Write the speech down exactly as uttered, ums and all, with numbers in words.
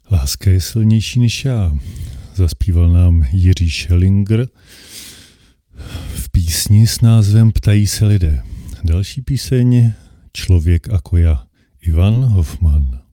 Láska je silnější než já. Zaspíval nám Jiří Schellinger v písni s názvem Ptají se lidé. Další píseň Člověk ako já. Ivan Hofman.